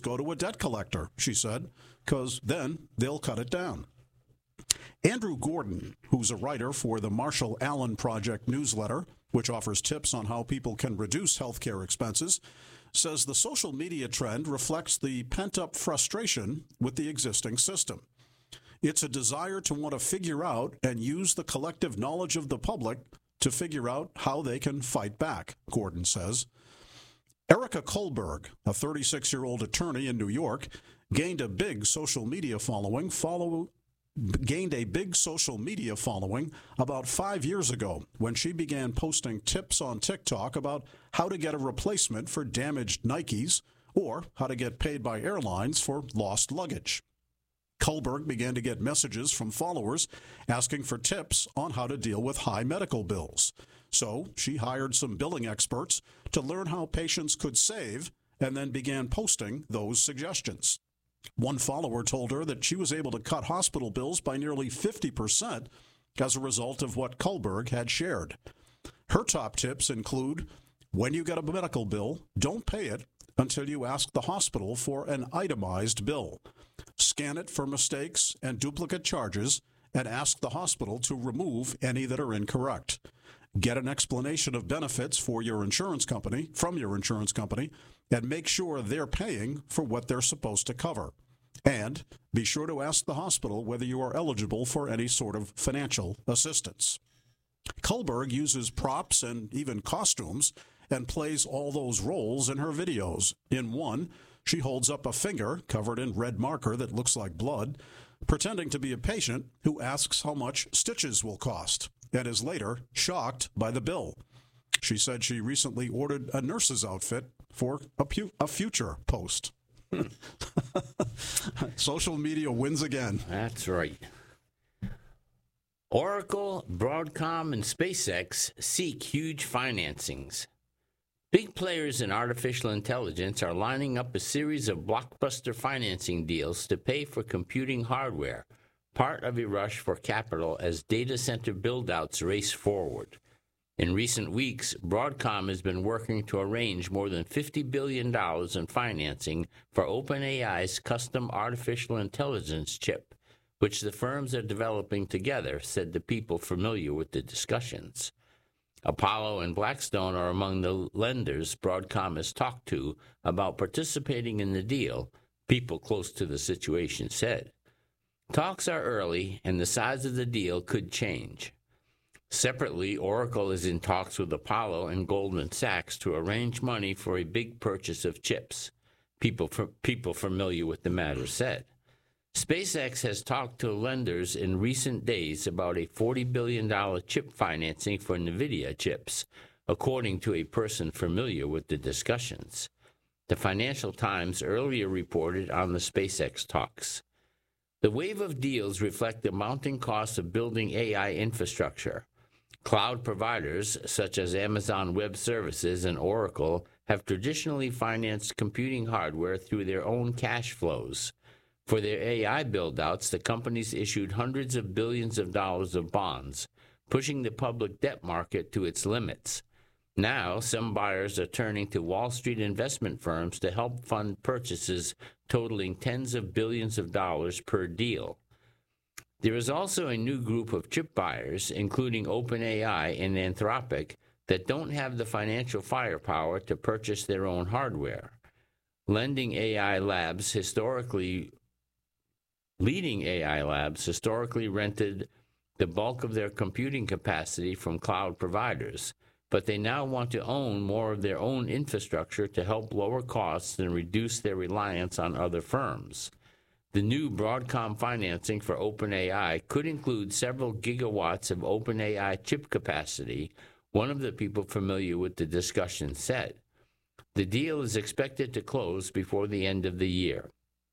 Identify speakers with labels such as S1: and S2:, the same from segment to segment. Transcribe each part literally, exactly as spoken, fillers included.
S1: go to a debt collector, she said, because then they'll cut it down. Andrew Gordon, who's a writer for the Marshall Allen Project newsletter, which offers tips on how people can reduce healthcare expenses, says the social media trend reflects the pent-up frustration with the existing system. It's a desire to want to figure out and use the collective knowledge of the public to figure out how they can fight back, Gordon says. Erica Kohlberg, a thirty-six-year-old attorney in New York, gained a big social media following follow gained a big social media following about five years ago when she began posting tips on TikTok about how to get a replacement for damaged Nikes or how to get paid by airlines for lost luggage. Kohlberg began to get messages from followers asking for tips on how to deal with high medical bills. So she hired some billing experts to learn how patients could save and then began posting those suggestions. One follower told her that she was able to cut hospital bills by nearly fifty percent as a result of what Kohlberg had shared. Her top tips include, when you get a medical bill, don't pay it until you ask the hospital for an itemized bill. Scan it for mistakes and duplicate charges and ask the hospital to remove any that are incorrect. Get an explanation of benefits for your insurance company, from your insurance company, and make sure they're paying for what they're supposed to cover. And be sure to ask the hospital whether you are eligible for any sort of financial assistance. Kohlberg uses props and even costumes and plays all those roles in her videos. In one, she holds up a finger covered in red marker that looks like blood, pretending to be a patient who asks how much stitches will cost and is later shocked by the bill. She said she recently ordered a nurse's outfit for a, pu- a future post. Social media wins again.
S2: That's right. Oracle, Broadcom, and SpaceX seek huge financings. Big players in artificial intelligence are lining up a series of blockbuster financing deals to pay for computing hardware, part of a rush for capital as data center build-outs race forward. In recent weeks, Broadcom has been working to arrange more than fifty billion dollars in financing for OpenAI's custom artificial intelligence chip, which the firms are developing together, said the people familiar with the discussions. Apollo and Blackstone are among the lenders Broadcom has talked to about participating in the deal, people close to the situation said. Talks are early, and the size of the deal could change. Separately, Oracle is in talks with Apollo and Goldman Sachs to arrange money for a big purchase of chips, people, people familiar with the matter said. SpaceX has talked to lenders in recent days about a forty billion dollars chip financing for NVIDIA chips, according to a person familiar with the discussions. The Financial Times earlier reported on the SpaceX talks. The wave of deals reflect the mounting costs of building A I infrastructure. Cloud providers, such as Amazon Web Services and Oracle, have traditionally financed computing hardware through their own cash flows. For their A I build-outs, the companies issued hundreds of billions of dollars of bonds, pushing the public debt market to its limits. Now, some buyers are turning to Wall Street investment firms to help fund purchases totaling tens of billions of dollars per deal. There is also a new group of chip buyers, including OpenAI and Anthropic, that don't have the financial firepower to purchase their own hardware. Lending A I labs historically, leading A I labs historically rented the bulk of their computing capacity from cloud providers, but they now want to own more of their own infrastructure to help lower costs and reduce their reliance on other firms. The new Broadcom financing for OpenAI could include several gigawatts of OpenAI chip capacity, one of the people familiar with the discussion said. The deal is expected to close before the end of the year.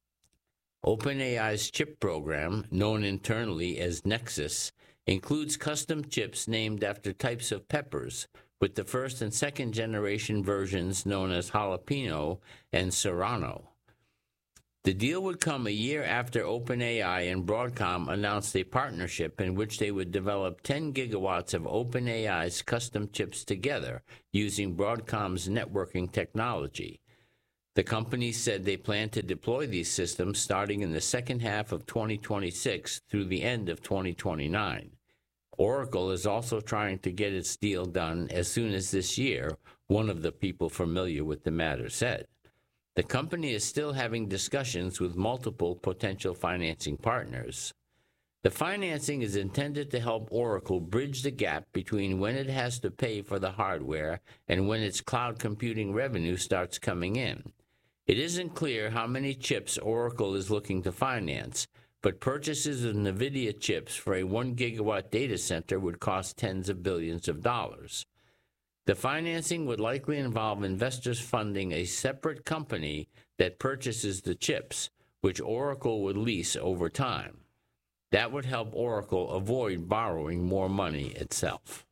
S2: OpenAI's chip program, known internally as Nexus, includes custom chips named after types of peppers, with the first and second generation versions known as Jalapeno and Serrano. The deal would come a year after OpenAI and Broadcom announced a partnership in which they would develop ten gigawatts of OpenAI's custom chips together using Broadcom's networking technology. The company said they plan to deploy these systems starting in the second half of twenty twenty-six through the end of twenty twenty-nine. Oracle is also trying to get its deal done as soon as this year, one of the people familiar with the matter said. The company is still having discussions with multiple potential financing partners. The financing is intended to help Oracle bridge the gap between when it has to pay for the hardware and when its cloud computing revenue starts coming in. It isn't clear how many chips Oracle is looking to finance, but purchases of NVIDIA chips for a one gigawatt data center would cost tens of billions of dollars. The financing would likely involve investors funding a separate company that purchases the chips, which Oracle would lease over time. That would help Oracle avoid borrowing more money itself.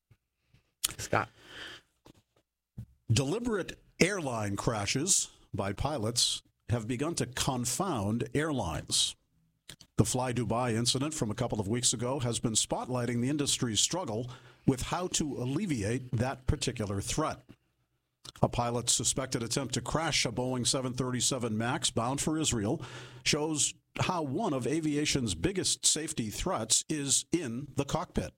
S2: Scott.
S1: Deliberate airline crashes by pilots have begun to confound airlines. The Fly Dubai incident from a couple of weeks ago has been spotlighting the industry's struggle with how to alleviate that particular threat. A pilot's suspected attempt to crash a Boeing seven thirty-seven MAX bound for Israel shows how one of aviation's biggest safety threats is in the cockpit.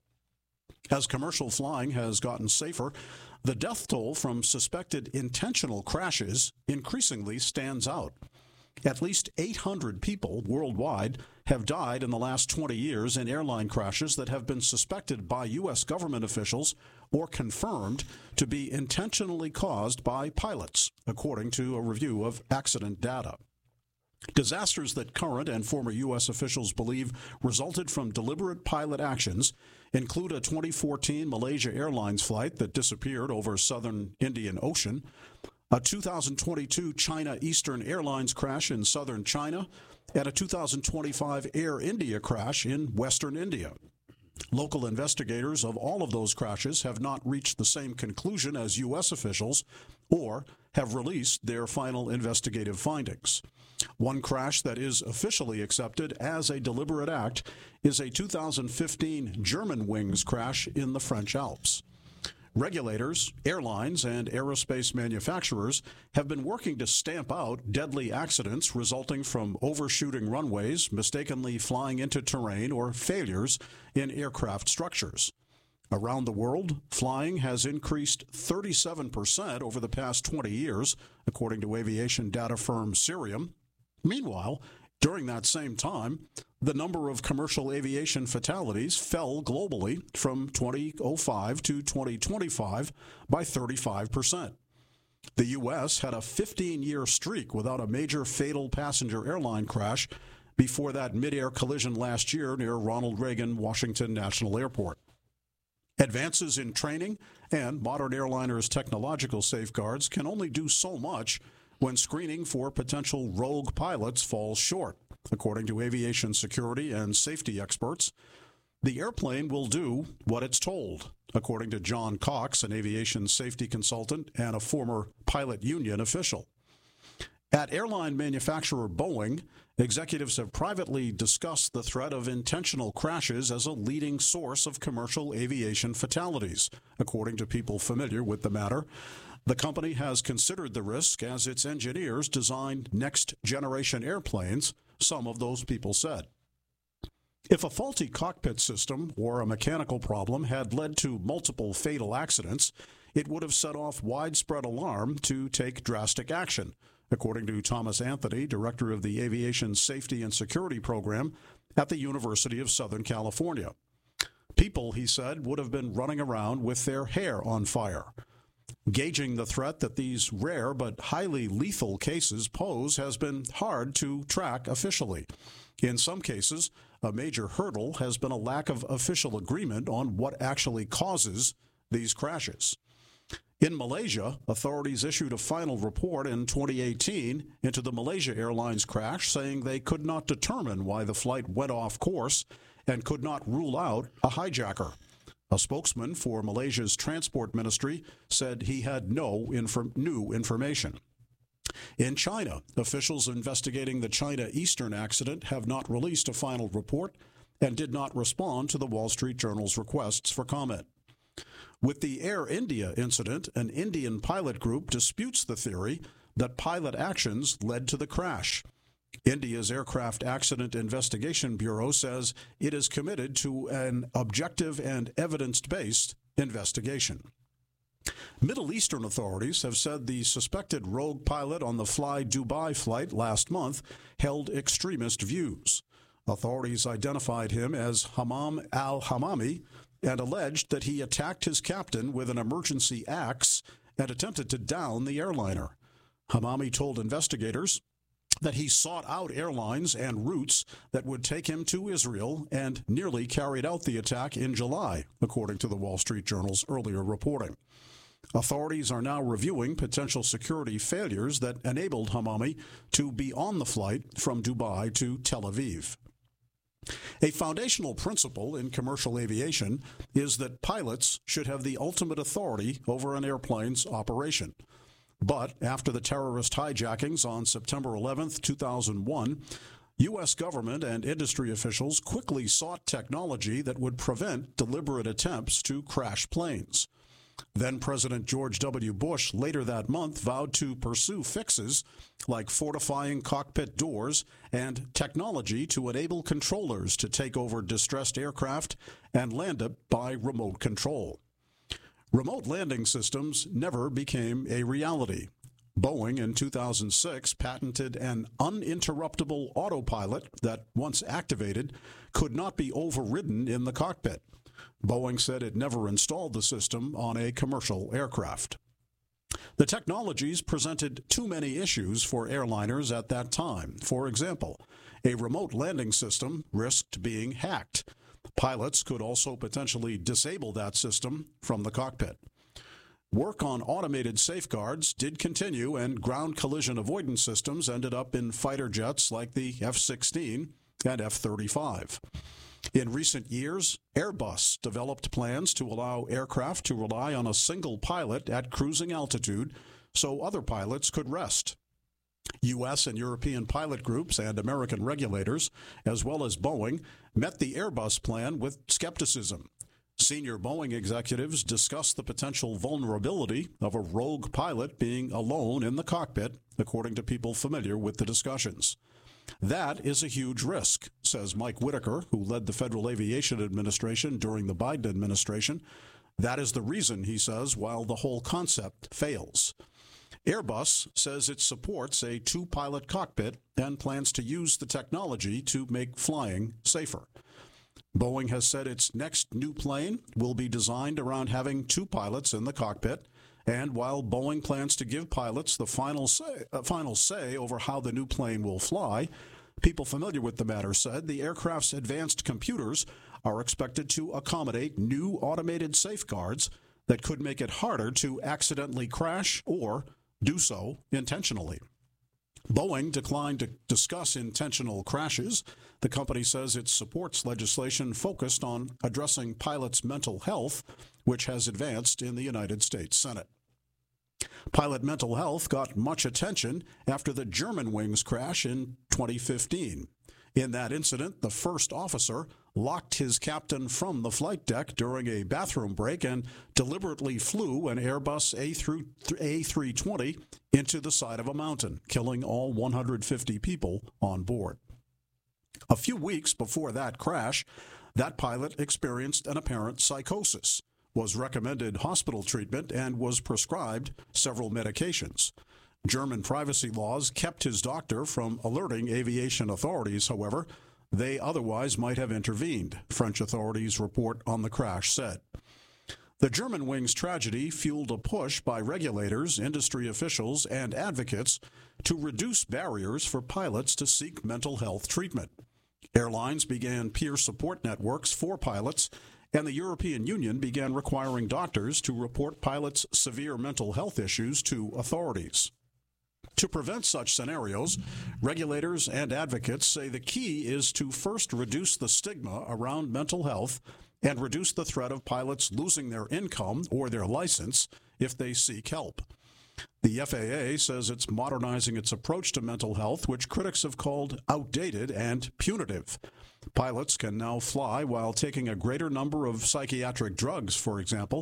S1: As commercial flying has gotten safer, the death toll from suspected intentional crashes increasingly stands out. At least eight hundred people worldwide have died in the last twenty years in airline crashes that have been suspected by U S government officials or confirmed to be intentionally caused by pilots, according to a review of accident data. Disasters that current and former U S officials believe resulted from deliberate pilot actions include a twenty fourteen Malaysia Airlines flight that disappeared over southern Indian Ocean, a two thousand twenty-two China Eastern Airlines crash in southern China, and a two thousand twenty-five Air India crash in western India. Local investigators of all of those crashes have not reached the same conclusion as U S officials or have released their final investigative findings. One crash that is officially accepted as a deliberate act is a two thousand fifteen Germanwings crash in the French Alps. Regulators, airlines, and aerospace manufacturers have been working to stamp out deadly accidents resulting from overshooting runways, mistakenly flying into terrain, or failures in aircraft structures. Around the world, flying has increased thirty-seven percent over the past twenty years, according to aviation data firm Cirium. Meanwhile, during that same time, the number of commercial aviation fatalities fell globally from twenty oh five to twenty twenty-five by thirty-five percent. The U S had a fifteen-year streak without a major fatal passenger airline crash before that mid-air collision last year near Ronald Reagan Washington National Airport. Advances in training and modern airliners' technological safeguards can only do so much when screening for potential rogue pilots falls short. According to aviation security and safety experts, the airplane will do what it's told, according to John Cox, an aviation safety consultant and a former pilot union official. At airline manufacturer Boeing, executives have privately discussed the threat of intentional crashes as a leading source of commercial aviation fatalities, according to people familiar with the matter. The company has considered the risk as its engineers designed next-generation airplanes, some of those people said. If a faulty cockpit system or a mechanical problem had led to multiple fatal accidents, it would have set off widespread alarm to take drastic action, according to Thomas Anthony, director of the Aviation Safety and Security Program at the University of Southern California. People, he said, would have been running around with their hair on fire. Gauging the threat that these rare but highly lethal cases pose has been hard to track officially. In some cases, a major hurdle has been a lack of official agreement on what actually causes these crashes. In Malaysia, authorities issued a final report in twenty eighteen into the Malaysia Airlines crash, saying they could not determine why the flight went off course and could not rule out a hijacker. A spokesman for Malaysia's transport ministry said he had no infor- new information. In China, officials investigating the China Eastern accident have not released a final report and did not respond to the Wall Street Journal's requests for comment. With the Air India incident, an Indian pilot group disputes the theory that pilot actions led to the crash. India's Aircraft Accident Investigation Bureau says it is committed to an objective and evidence-based investigation. Middle Eastern authorities have said the suspected rogue pilot on the Fly Dubai flight last month held extremist views. Authorities identified him as Hammam al-Hammami and alleged that he attacked his captain with an emergency axe and attempted to down the airliner. Hammami told investigators that he sought out airlines and routes that would take him to Israel and nearly carried out the attack in July, according to the Wall Street Journal's earlier reporting. Authorities are now reviewing potential security failures that enabled Hammami to be on the flight from Dubai to Tel Aviv. A foundational principle in commercial aviation is that pilots should have the ultimate authority over an airplane's operation. But after the terrorist hijackings on September eleventh, two thousand one, U S government and industry officials quickly sought technology that would prevent deliberate attempts to crash planes. Then President George W. Bush later that month vowed to pursue fixes like fortifying cockpit doors and technology to enable controllers to take over distressed aircraft and land it by remote control. Remote landing systems never became a reality. Boeing in two thousand six patented an uninterruptible autopilot that, once activated, could not be overridden in the cockpit. Boeing said it never installed the system on a commercial aircraft. The technologies presented too many issues for airliners at that time. For example, a remote landing system risked being hacked. Pilots could also potentially disable that system from the cockpit. Work on automated safeguards did continue, and ground collision avoidance systems ended up in fighter jets like the F sixteen and F thirty-five. In recent years, Airbus developed plans to allow aircraft to rely on a single pilot at cruising altitude so other pilots could rest. U S and European pilot groups and American regulators, as well as Boeing, met the Airbus plan with skepticism. Senior Boeing executives discussed the potential vulnerability of a rogue pilot being alone in the cockpit, according to people familiar with the discussions. That is a huge risk, says Mike Whitaker, who led the Federal Aviation Administration during the Biden administration. That is the reason, he says, while the whole concept fails. Airbus says it supports a two-pilot cockpit and plans to use the technology to make flying safer. Boeing has said its next new plane will be designed around having two pilots in the cockpit, and while Boeing plans to give pilots the final say, uh, final say over how the new plane will fly, people familiar with the matter said the aircraft's advanced computers are expected to accommodate new automated safeguards that could make it harder to accidentally crash or do so intentionally. Boeing declined to discuss intentional crashes. The company says it supports legislation focused on addressing pilots' mental health, which has advanced in the United States Senate. Pilot mental health got much attention after the Germanwings crash in twenty fifteen. In that incident, the first officer locked his captain from the flight deck during a bathroom break and deliberately flew an Airbus A three twenty into the side of a mountain, killing all one hundred fifty people on board. A few weeks before that crash, that pilot experienced an apparent psychosis, was recommended hospital treatment, and was prescribed several medications. German privacy laws kept his doctor from alerting aviation authorities, however. They otherwise might have intervened, French authorities report on the crash said. The Germanwings tragedy fueled a push by regulators, industry officials, and advocates to reduce barriers for pilots to seek mental health treatment. Airlines began peer support networks for pilots, and the European Union began requiring doctors to report pilots' severe mental health issues to authorities. To prevent such scenarios, regulators and advocates say the key is to first reduce the stigma around mental health and reduce the threat of pilots losing their income or their license if they seek help. The F A A says it's modernizing its approach to mental health, which critics have called outdated and punitive. Pilots can now fly while taking a greater number of psychiatric drugs, for example,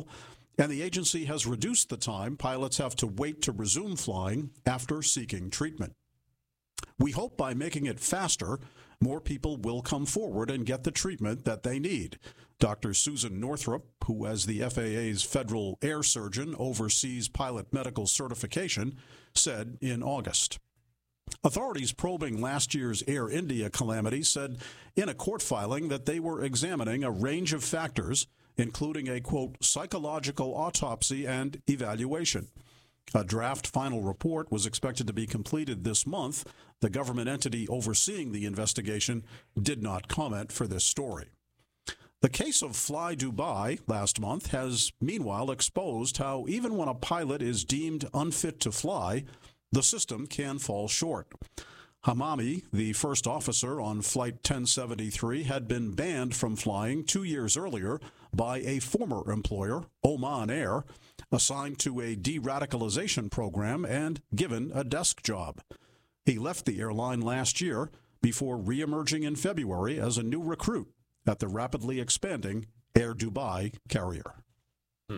S1: and the agency has reduced the time pilots have to wait to resume flying after seeking treatment. We hope by making it faster, more people will come forward and get the treatment that they need. Doctor Susan Northrup, who as the F A A's federal air surgeon oversees pilot medical certification, said in August. Authorities probing last year's Air India calamity said in a court filing that they were examining a range of factors, including a, quote, psychological autopsy and evaluation. A draft final report was expected to be completed this month. The government entity overseeing the investigation did not comment for this story. The case of Fly Dubai last month has meanwhile exposed how even when a pilot is deemed unfit to fly, the system can fall short. Hamami, the first officer on Flight ten seventy-three, had been banned from flying two years earlier by a former employer, Oman Air, assigned to a de-radicalization program and given a desk job. He left the airline last year before re-emerging in February as a new recruit at the rapidly expanding Air Dubai carrier.
S2: Hmm.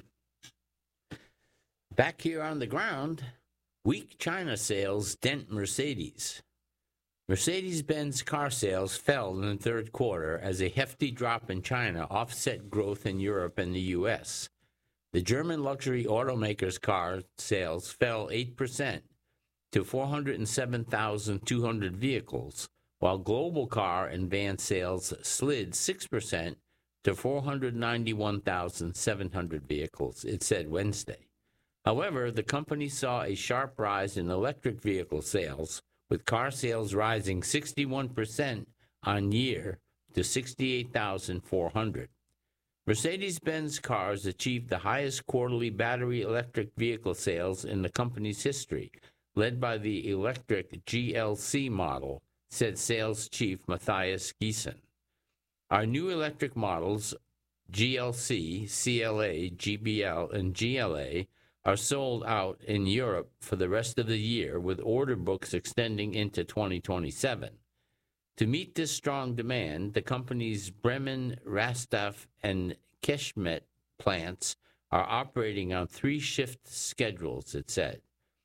S2: Back here on the ground, weak China sales dent Mercedes. Mercedes-Benz car sales fell in the third quarter as a hefty drop in China offset growth in Europe and the U S. The German luxury automaker's car sales fell eight percent to four hundred seven thousand two hundred vehicles, while global car and van sales slid six percent to four hundred ninety-one thousand seven hundred vehicles, it said Wednesday. However, the company saw a sharp rise in electric vehicle sales, with car sales rising sixty-one percent on year to sixty-eight thousand four hundred. Mercedes-Benz cars achieved the highest quarterly battery electric vehicle sales in the company's history, led by the electric G L C model, said sales chief Matthias Giesen. Our new electric models, G L C, C L A, G B L, and G L A, are sold out in Europe for the rest of the year, with order books extending into twenty twenty-seven. To meet this strong demand, the company's Bremen, Rostov, and Kecskemét plants are operating on three-shift schedules, it said.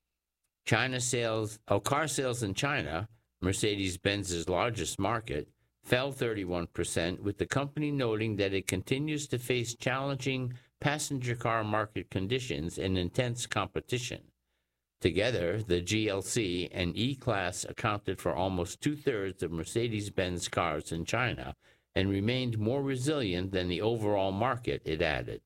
S2: China sales, oh, car sales in China, Mercedes-Benz's largest market, fell thirty-one percent, with the company noting that it continues to face challenging passenger car market conditions and intense competition. Together, the G L C and E-Class accounted for almost two-thirds of Mercedes-Benz cars in China and remained more resilient than the overall market, it added.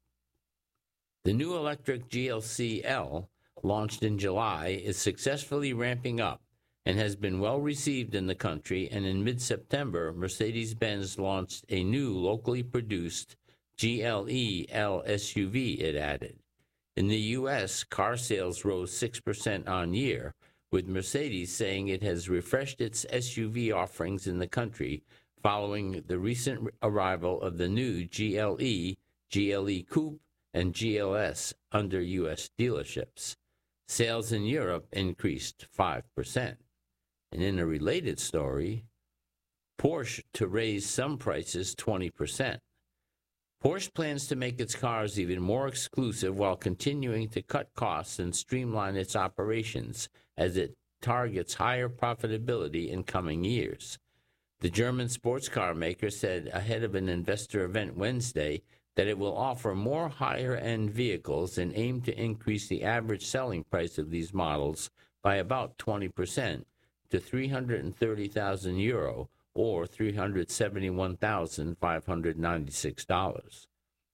S2: The new electric G L C L, launched in July, is successfully ramping up and has been well received in the country, and in mid-September, Mercedes-Benz launched a new locally produced G L E L S U V, it added. In the U S, car sales rose six percent on year, with Mercedes saying it has refreshed its S U V offerings in the country following the recent arrival of the new G L E, G L E Coupe, and G L S under U S dealerships. Sales in Europe increased five percent. And in a related story, Porsche to raise some prices twenty percent. Porsche plans to make its cars even more exclusive while continuing to cut costs and streamline its operations as it targets higher profitability in coming years. The German sports car maker said ahead of an investor event Wednesday that it will offer more higher-end vehicles and aim to increase the average selling price of these models by about twenty percent to three hundred thirty thousand euro, or three hundred seventy-one thousand five hundred ninety-six dollars.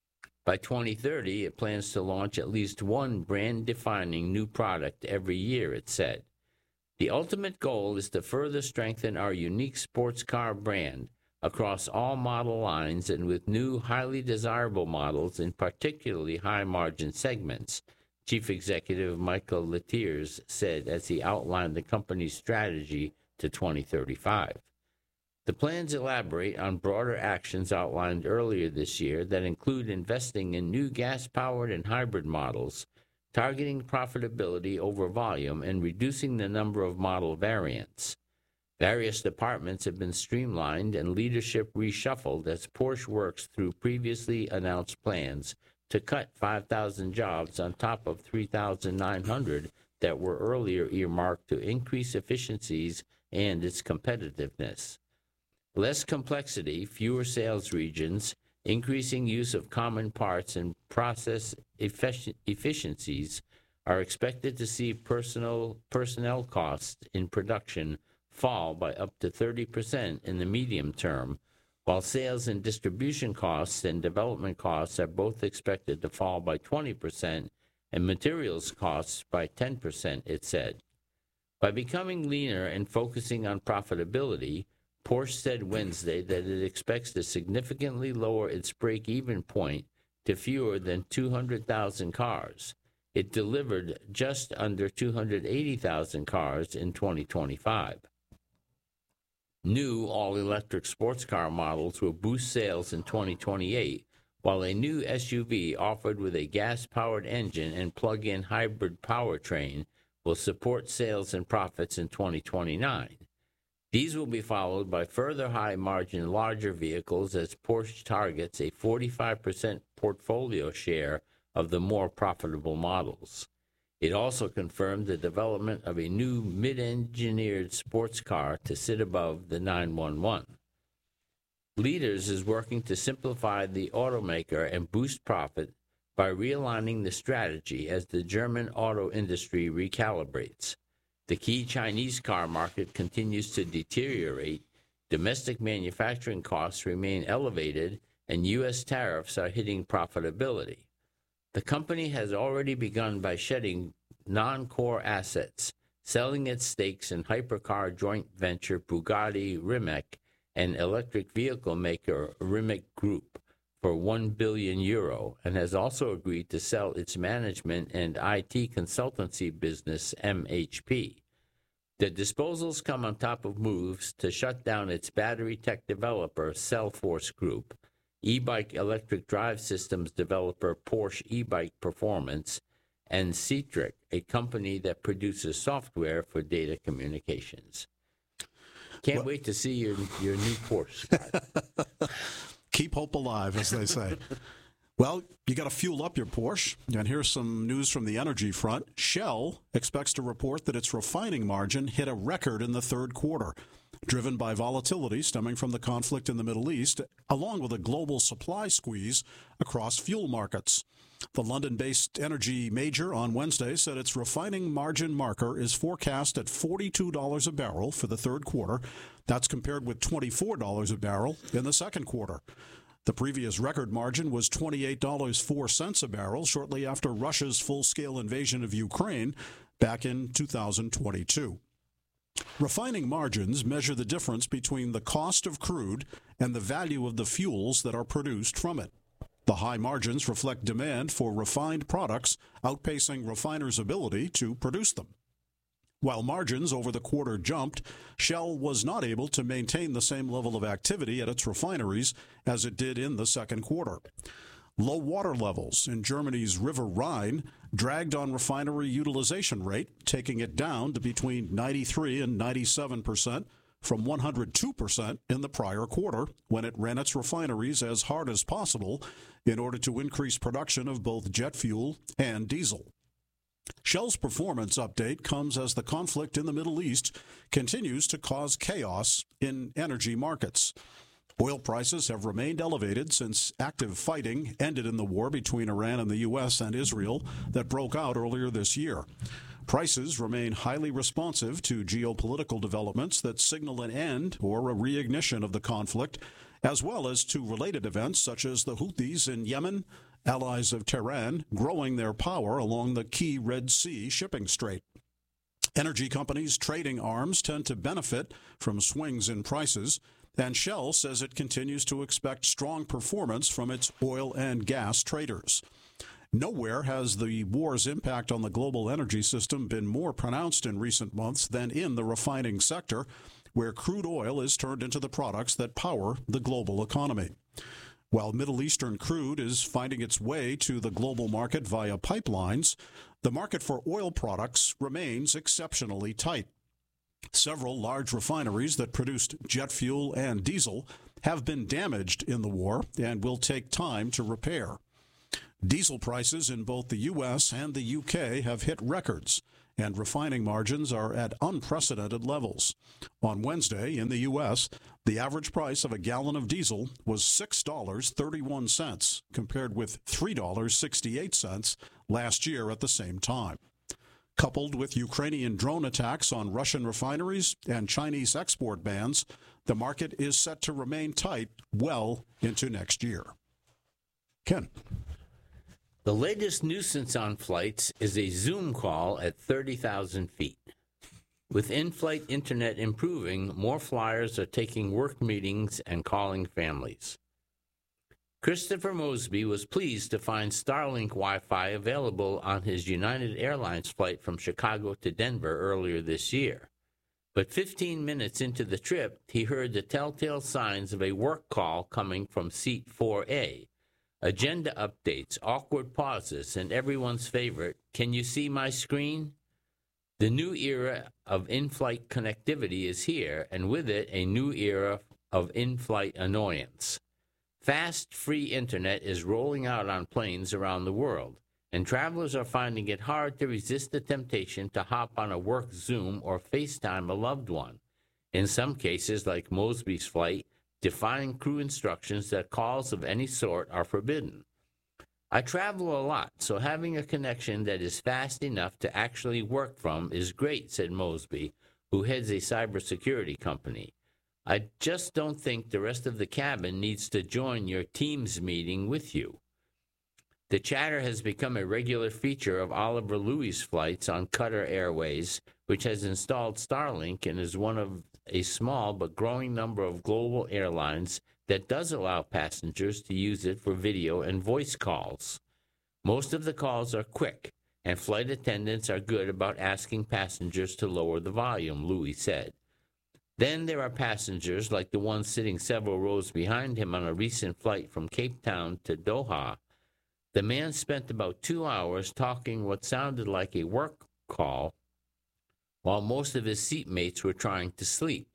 S2: By twenty thirty, it plans to launch at least one brand-defining new product every year, it said. The ultimate goal is to further strengthen our unique sports car brand across all model lines and with new, highly desirable models in particularly high-margin segments, Chief Executive Michael Letiers said as he outlined the company's strategy to twenty thirty-five. The plans elaborate on broader actions outlined earlier this year that include investing in new gas-powered and hybrid models, targeting profitability over volume, and reducing the number of model variants. Various departments have been streamlined and leadership reshuffled as Porsche works through previously announced plans to cut five thousand jobs on top of three thousand nine hundred that were earlier earmarked to increase efficiencies and its competitiveness. Less complexity, fewer sales regions, increasing use of common parts, and process effic- efficiencies are expected to see personal, personnel costs in production fall by up to thirty percent in the medium term, while sales and distribution costs and development costs are both expected to fall by twenty percent and materials costs by ten percent, it said. By becoming leaner and focusing on profitability, Porsche said Wednesday that it expects to significantly lower its break-even point to fewer than two hundred thousand cars. It delivered just under two hundred eighty thousand cars in twenty twenty-five. New all-electric sports car models will boost sales in twenty twenty-eight, while a new S U V offered with a gas-powered engine and plug-in hybrid powertrain will support sales and profits in twenty twenty-nine. These will be followed by further high-margin larger vehicles as Porsche targets a forty-five percent portfolio share of the more profitable models. It also confirmed the development of a new mid-engineered sports car to sit above the nine one one. Leaders is working to simplify the automaker and boost profit by realigning the strategy as the German auto industry recalibrates. The key Chinese car market continues to deteriorate, domestic manufacturing costs remain elevated, and U S tariffs are hitting profitability. The company has already begun by shedding non-core assets, selling its stakes in hypercar joint venture Bugatti Rimac and electric vehicle maker Rimac Group for one billion euro, and has also agreed to sell its management and I T consultancy business M H P. The disposals come on top of moves to shut down its battery tech developer Cellforce Group, e-bike electric drive systems developer Porsche e-bike Performance, and Citric, a company that produces software for data communications. Can't well, wait to see your your new Porsche, Scott.
S1: Keep hope alive, as they say. Well, you got to fuel up your Porsche. And here's some news from the energy front. Shell expects to report that its refining margin hit a record in the third quarter, driven by volatility stemming from the conflict in the Middle East, along with a global supply squeeze across fuel markets. The London-based energy major on Wednesday said its refining margin marker is forecast at forty-two dollars a barrel for the third quarter. That's compared with twenty-four dollars a barrel in the second quarter. The previous record margin was twenty-eight dollars and four cents a barrel shortly after Russia's full-scale invasion of Ukraine back in two thousand twenty-two. Refining margins measure the difference between the cost of crude and the value of the fuels that are produced from it. The high margins reflect demand for refined products outpacing refiners' ability to produce them. While margins over the quarter jumped, Shell was not able to maintain the same level of activity at its refineries as it did in the second quarter. Low water levels in Germany's River Rhine dragged on refinery utilization rate, taking it down to between ninety-three and ninety-seven percent from one hundred two percent in the prior quarter, when it ran its refineries as hard as possible in order to increase production of both jet fuel and diesel. Shell's performance update comes as the conflict in the Middle East continues to cause chaos in energy markets. Oil prices have remained elevated since active fighting ended in the war between Iran and the U S and Israel that broke out earlier this year. Prices remain highly responsive to geopolitical developments that signal an end or a reignition of the conflict, as well as to related events such as the Houthis in Yemen, allies of Tehran, growing their power along the key Red Sea shipping strait. Energy companies trading arms tend to benefit from swings in prices, and Shell says it continues to expect strong performance from its oil and gas traders. Nowhere has the war's impact on the global energy system been more pronounced in recent months than in the refining sector, where crude oil is turned into the products that power the global economy. While Middle Eastern crude is finding its way to the global market via pipelines, the market for oil products remains exceptionally tight. Several large refineries that produced jet fuel and diesel have been damaged in the war and will take time to repair. Diesel prices in both the U S and the U K have hit records, and refining margins are at unprecedented levels. On Wednesday in the U S, the average price of a gallon of diesel was six dollars and thirty-one cents, compared with three dollars and sixty-eight cents last year at the same time. Coupled with Ukrainian drone attacks on Russian refineries and Chinese export bans, the market is set to remain tight well into next year. Ken.
S2: The latest nuisance on flights is a Zoom call at thirty thousand feet. With in-flight internet improving, more flyers are taking work meetings and calling families. Christopher Mosby was pleased to find Starlink Wi-Fi available on his United Airlines flight from Chicago to Denver earlier this year. But fifteen minutes into the trip, he heard the telltale signs of a work call coming from seat four A. Agenda updates, awkward pauses, and everyone's favorite, "Can you see my screen?" The new era of in-flight connectivity is here, and with it, a new era of in-flight annoyance. Fast, free internet is rolling out on planes around the world, and travelers are finding it hard to resist the temptation to hop on a work Zoom or FaceTime a loved one. In some cases, like Mosby's flight, defying crew instructions that calls of any sort are forbidden. I travel a lot, so having a connection that is fast enough to actually work from is great, said Mosby, who heads a cybersecurity company. I just don't think the rest of the cabin needs to join your Teams meeting with you. The chatter has become a regular feature of Oliver Louis' flights on Qatar Airways, which has installed Starlink and is one of a small but growing number of global airlines that does allow passengers to use it for video and voice calls. Most of the calls are quick, and flight attendants are good about asking passengers to lower the volume, Louis said. Then there are passengers, like the one sitting several rows behind him on a recent flight from Cape Town to Doha. The man spent about two hours talking what sounded like a work call while most of his seatmates were trying to sleep.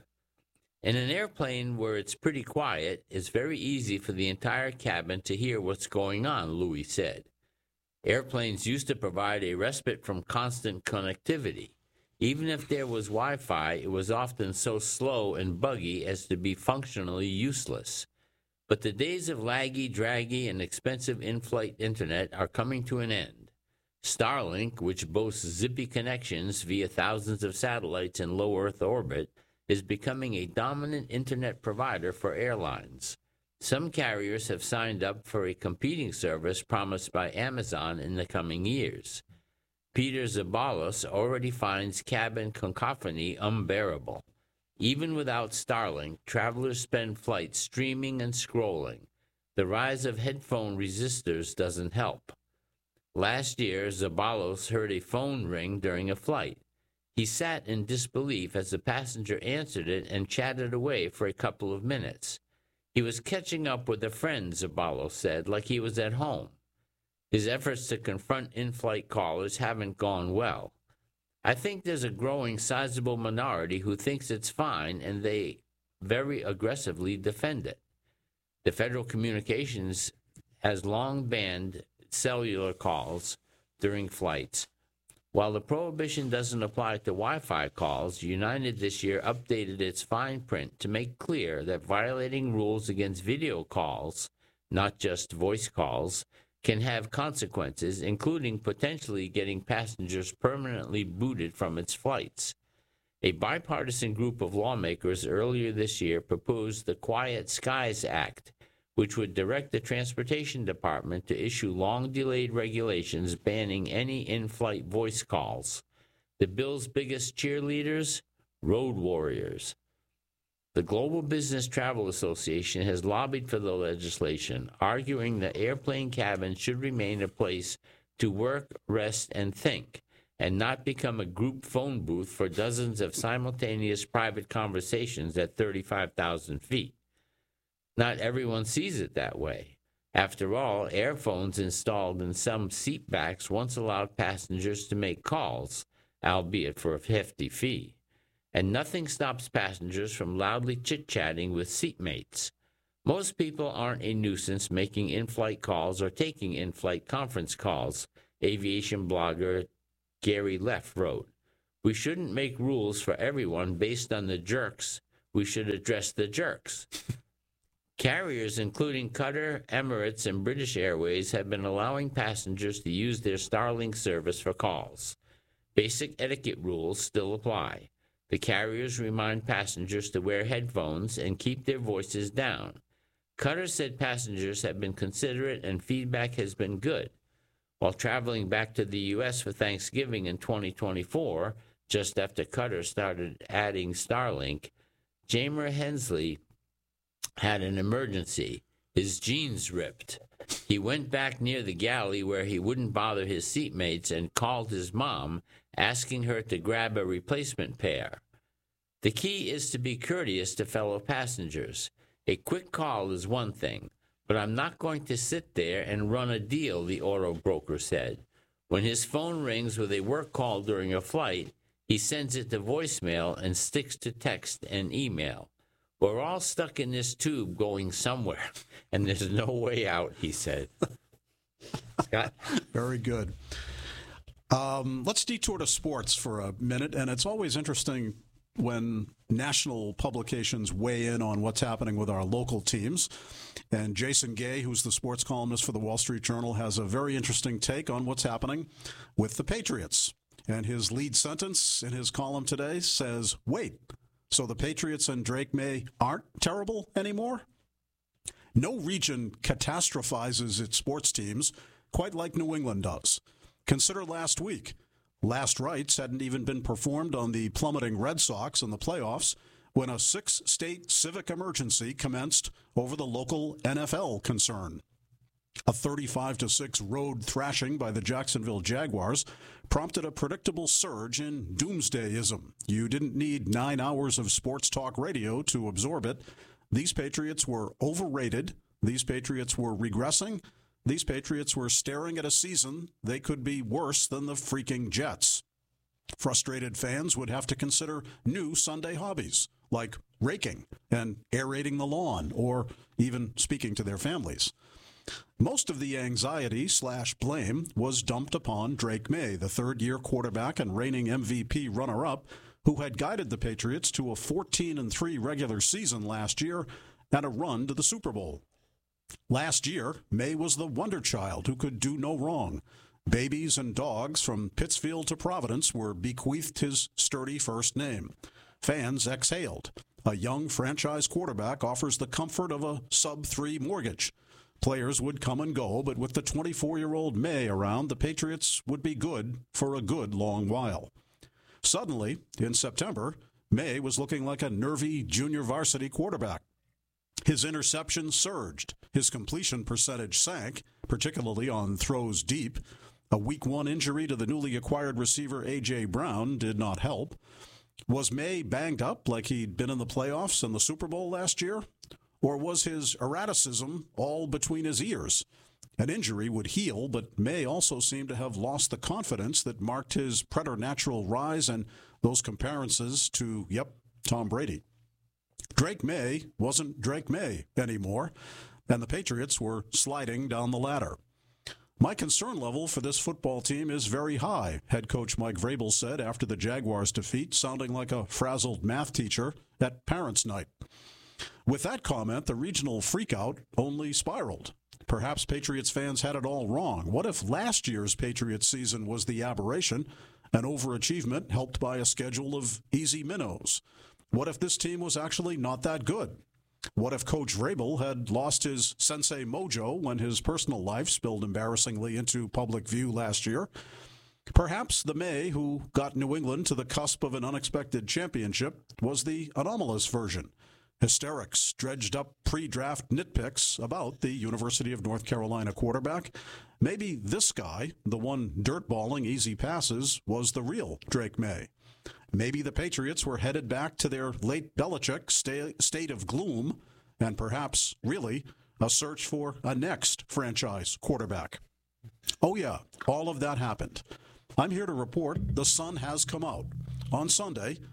S2: In an airplane where it's pretty quiet, it's very easy for the entire cabin to hear what's going on, Louis said. Airplanes used to provide a respite from constant connectivity. Even if there was Wi-Fi, it was often so slow and buggy as to be functionally useless. But the days of laggy, draggy, and expensive in-flight internet are coming to an end. Starlink, which boasts zippy connections via thousands of satellites in low Earth orbit, is becoming a dominant internet provider for airlines. Some carriers have signed up for a competing service promised by Amazon in the coming years. Peter Zabalos already finds cabin cacophony unbearable. Even without Starlink, travelers spend flights streaming and scrolling. The rise of headphone resistors doesn't help. Last year, Zabalos heard a phone ring during a flight. He sat in disbelief as the passenger answered it and chatted away for a couple of minutes. He was catching up with a friend, Zabalos said, like he was at home. His efforts to confront in-flight callers haven't gone well. I think there's a growing sizable minority who thinks it's fine, and they very aggressively defend it. The Federal Communications has long banned cellular calls during flights. While the prohibition doesn't apply to Wi-Fi calls, United this year updated its fine print to make clear that violating rules against video calls, not just voice calls, can have consequences, including potentially getting passengers permanently booted from its flights. A bipartisan group of lawmakers earlier this year proposed the Quiet Skies Act, which would direct the Transportation Department to issue long-delayed regulations banning any in-flight voice calls. The bill's biggest cheerleaders? Road warriors. The Global Business Travel Association has lobbied for the legislation, arguing that airplane cabins should remain a place to work, rest, and think, and not become a group phone booth for dozens of simultaneous private conversations at thirty-five thousand feet. Not everyone sees it that way. After all, airphones installed in some seatbacks once allowed passengers to make calls, albeit for a hefty fee. And nothing stops passengers from loudly chit-chatting with seatmates. Most people aren't a nuisance making in-flight calls or taking in-flight conference calls, aviation blogger Gary Leff wrote. We shouldn't make rules for everyone based on the jerks. We should address the jerks. Carriers, including Qatar, Emirates, and British Airways, have been allowing passengers to use their Starlink service for calls. Basic etiquette rules still apply. The carriers remind passengers to wear headphones and keep their voices down. Qatar said passengers have been considerate and feedback has been good. While traveling back to the U S for Thanksgiving in twenty twenty-four, just after Qatar started adding Starlink, Jamer Hensley had an emergency. His jeans ripped. He went back near the galley where he wouldn't bother his seatmates and called his mom, asking her to grab a replacement pair. The key is to be courteous to fellow passengers. A quick call is one thing, but I'm not going to sit there and run a deal, the auto broker said. When his phone rings with a work call during a flight, he sends it to voicemail and sticks to text and email. We're all stuck in this tube going somewhere, and there's no way out, he said. Scott?
S1: Very good. Um, let's detour to sports for a minute, and it's always interesting when national publications weigh in on what's happening with our local teams. And Jason Gay, who's the sports columnist for the Wall Street Journal, has a very interesting take on what's happening with the Patriots. And his lead sentence in his column today says, wait, so the Patriots and Drake May aren't terrible anymore? No region catastrophizes its sports teams quite like New England does. Consider last week. Last rites hadn't even been performed on the plummeting Red Sox in the playoffs when a six-state civic emergency commenced over the local N F L concern. A thirty-five to six road thrashing by the Jacksonville Jaguars prompted a predictable surge in doomsdayism. You didn't need nine hours of sports talk radio to absorb it. These Patriots were overrated. These Patriots were regressing. These Patriots were staring at a season they could be worse than the freaking Jets. Frustrated fans would have to consider new Sunday hobbies, like raking and aerating the lawn, or even speaking to their families. Most of the anxiety slash blame was dumped upon Drake May, the third-year quarterback and reigning M V P runner-up, who had guided the Patriots to a fourteen and three regular season last year and a run to the Super Bowl. Last year, May was the wonder child who could do no wrong. Babies and dogs from Pittsfield to Providence were bequeathed his sturdy first name. Fans exhaled. A young franchise quarterback offers the comfort of a sub three mortgage. Players would come and go, but with the twenty-four-year-old May around, the Patriots would be good for a good long while. Suddenly, in September, May was looking like a nervy junior varsity quarterback. His interceptions surged. His completion percentage sank, particularly on throws deep. A week one injury to the newly acquired receiver A J. Brown did not help. Was May banged up like he'd been in the playoffs and the Super Bowl last year? Or was his erraticism all between his ears? An injury would heal, but May also seemed to have lost the confidence that marked his preternatural rise and those comparisons to, yep, Tom Brady. Drake May wasn't Drake May anymore, and the Patriots were sliding down the ladder. My concern level for this football team is very high, head coach Mike Vrabel said after the Jaguars' defeat, sounding like a frazzled math teacher at Parents' Night. With that comment, the regional freakout only spiraled. Perhaps Patriots fans had it all wrong. What if last year's Patriots season was the aberration, an overachievement helped by a schedule of easy minnows? What if this team was actually not that good? What if Coach Vrabel had lost his sensei mojo when his personal life spilled embarrassingly into public view last year? Perhaps the May who got New England to the cusp of an unexpected championship was the anomalous version. Hysterics, dredged up pre-draft nitpicks about the University of North Carolina quarterback. Maybe this guy, the one dirtballing easy passes, was the real Drake May. Maybe the Patriots were headed back to their late Belichick sta- state of gloom and perhaps, really, a search for a next franchise quarterback. Oh, yeah, all of that happened. I'm here to report the sun has come out. On Sunday,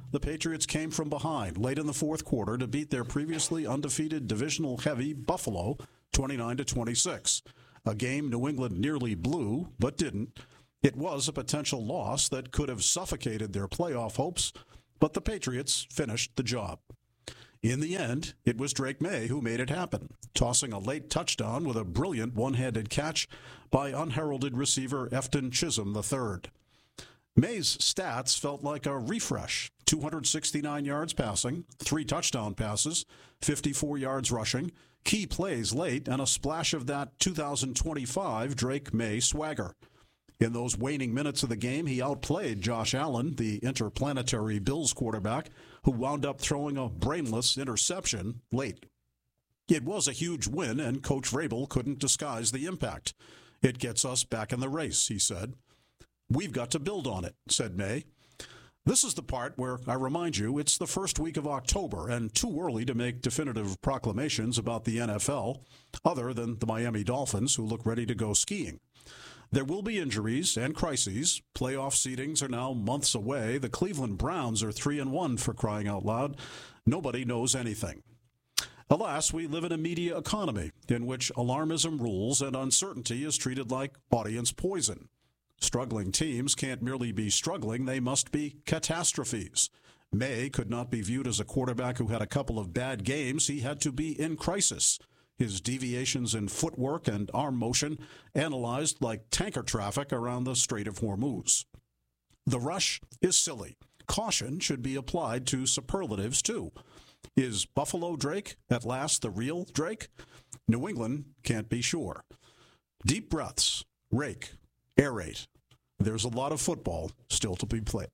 S1: the Patriots came from behind late in the fourth quarter to beat their previously undefeated divisional heavy Buffalo twenty-nine to twenty-six. A game New England nearly blew, but didn't. It was a potential loss that could have suffocated their playoff hopes, but the Patriots finished the job. In the end, it was Drake May who made it happen, tossing a late touchdown with a brilliant one-handed catch by unheralded receiver Efton Chisholm the third. May's stats felt like a refresh. two hundred sixty-nine yards passing, three touchdown passes, fifty-four yards rushing, key plays late, and a splash of that two thousand twenty-five Drake May swagger. In those waning minutes of the game, he outplayed Josh Allen, the interplanetary Bills quarterback, who wound up throwing a brainless interception late. It was a huge win, and Coach Vrabel couldn't disguise the impact. It gets us back in the race, he said. We've got to build on it, said May. This is the part where I remind you it's the first week of October and too early to make definitive proclamations about the N F L, other than the Miami Dolphins, who look ready to go skiing. There will be injuries and crises. Playoff seedings are now months away. The Cleveland Browns are three and one, for crying out loud. Nobody knows anything. Alas, we live in a media economy in which alarmism rules and uncertainty is treated like audience poison. Struggling teams can't merely be struggling, they must be catastrophes. May could not be viewed as a quarterback who had a couple of bad games. He had to be in crisis. His deviations in footwork and arm motion analyzed like tanker traffic around the Strait of Hormuz. The rush is silly. Caution should be applied to superlatives, too. Is Buffalo Drake at last the real Drake? New England can't be sure. Deep breaths, rake, aerate. There's a lot of football still to be played.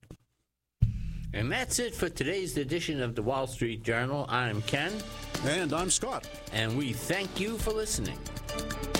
S2: And that's it for today's edition of the Wall Street Journal. I'm Ken.
S1: And I'm Scott.
S2: And we thank you for listening.